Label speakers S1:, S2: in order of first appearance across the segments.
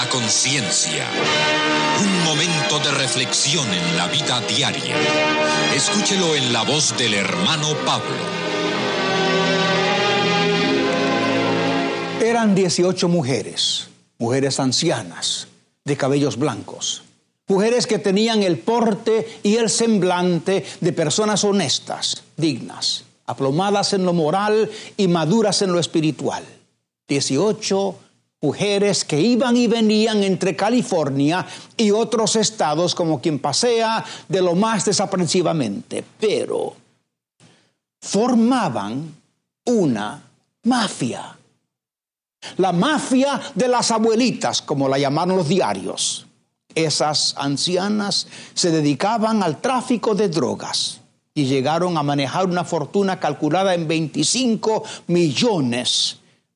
S1: A conciencia, un momento de reflexión en la vida diaria. Escúchelo en la voz del hermano Pablo.
S2: Eran 18 mujeres ancianas, de cabellos blancos, mujeres que tenían el porte y el semblante de personas honestas, dignas, aplomadas en lo moral y maduras en lo espiritual. 18 mujeres que iban y venían entre California y otros estados como quien pasea de lo más desaprensivamente, pero formaban una mafia. La mafia de las abuelitas, como la llamaron los diarios. Esas ancianas se dedicaban al tráfico de drogas y llegaron a manejar una fortuna calculada en $25 millones.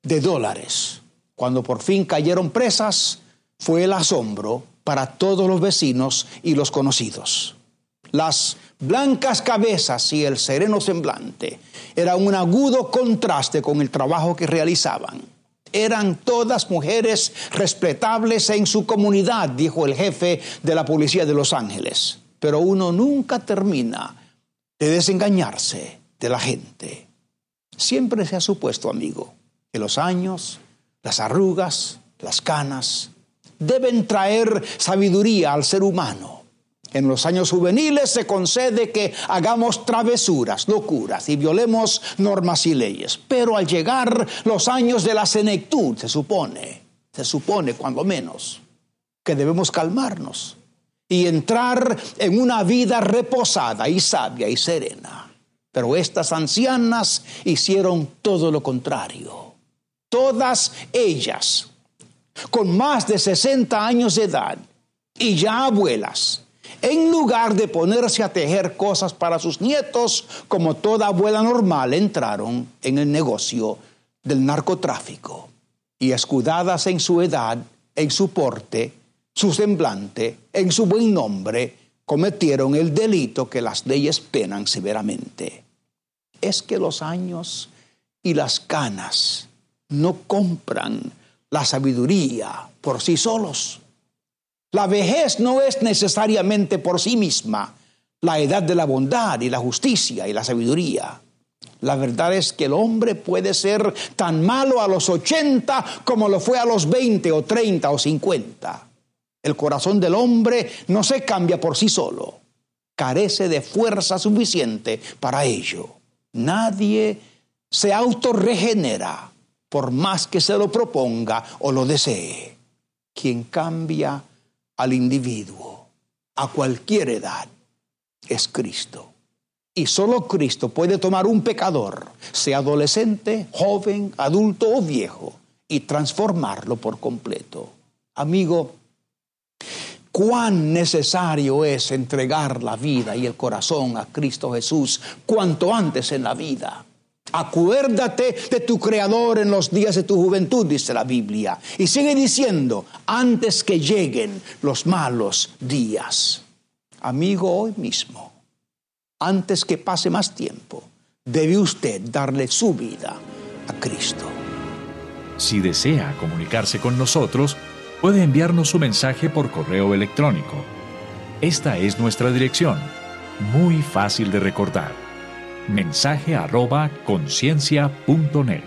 S2: Cuando por fin cayeron presas, fue el asombro para todos los vecinos y los conocidos. Las blancas cabezas y el sereno semblante eran un agudo contraste con el trabajo que realizaban. Eran todas mujeres respetables en su comunidad, dijo el jefe de la policía de Los Ángeles. Pero uno nunca termina de desengañarse de la gente. Siempre se ha supuesto, amigo, que los años, las arrugas, las canas, deben traer sabiduría al ser humano. En los años juveniles se concede que hagamos travesuras, locuras y violemos normas y leyes. Pero al llegar los años de la senectud, se supone cuando menos, que debemos calmarnos y entrar en una vida reposada y sabia y serena. Pero estas ancianas hicieron todo lo contrario. Todas ellas, con más de 60 años de edad y ya abuelas, en lugar de ponerse a tejer cosas para sus nietos, como toda abuela normal, entraron en el negocio del narcotráfico. Y escudadas en su edad, en su porte, su semblante, en su buen nombre, cometieron el delito que las leyes penan severamente. Es que los años y las canas no compran la sabiduría por sí solos. La vejez no es necesariamente por sí misma la edad de la bondad y la justicia y la sabiduría. La verdad es que el hombre puede ser tan malo a los 80 como lo fue a los 20 o 30 o 50. El corazón del hombre no se cambia por sí solo. Carece de fuerza suficiente para ello. Nadie se autorregenera por más que se lo proponga o lo desee. Quien cambia al individuo a cualquier edad es Cristo. Y solo Cristo puede tomar un pecador, sea adolescente, joven, adulto o viejo, y transformarlo por completo. Amigo, cuán necesario es entregar la vida y el corazón a Cristo Jesús cuanto antes en la vida. Acuérdate de tu Creador en los días de tu juventud, dice la Biblia. Y sigue diciendo, antes que lleguen los malos días. Amigo, hoy mismo, antes que pase más tiempo, debe usted darle su vida a Cristo.
S3: Si desea comunicarse con nosotros, puede enviarnos su mensaje por correo electrónico. Esta es nuestra dirección, muy fácil de recordar. mensaje@conciencia.net